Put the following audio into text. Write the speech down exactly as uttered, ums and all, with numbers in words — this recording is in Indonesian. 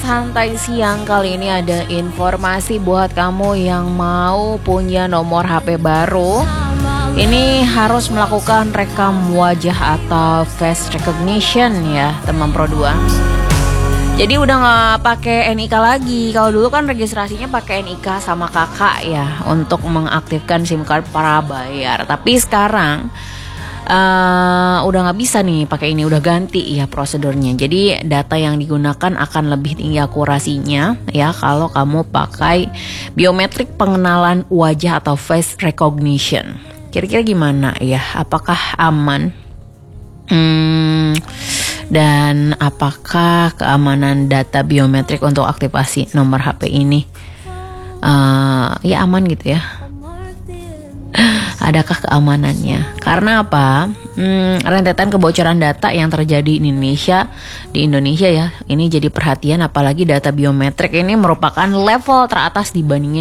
Santai siang kali ini ada informasi buat kamu yang mau punya nomor H P baru. Ini harus melakukan rekam wajah atau face recognition ya teman Pro dua. Jadi udah nggak pakai N I K lagi. Kalau dulu kan registrasinya pakai N I K sama kakak ya untuk mengaktifkan SIM card prabayar. Tapi sekarang Uh, udah nggak bisa nih pakai ini, udah ganti ya prosedurnya. Jadi data yang digunakan akan lebih tinggi akurasinya ya kalau kamu pakai biometrik pengenalan wajah atau face recognition. Kira-kira gimana ya? Apakah aman? Hmm, dan apakah keamanan data biometrik untuk aktivasi nomor H P ini uh, ya aman gitu ya? Adakah keamanannya? Karena apa? Hmm, rentetan kebocoran data yang terjadi di Indonesia, di Indonesia ya, ini jadi perhatian apalagi data biometrik ini merupakan level teratas dibandingin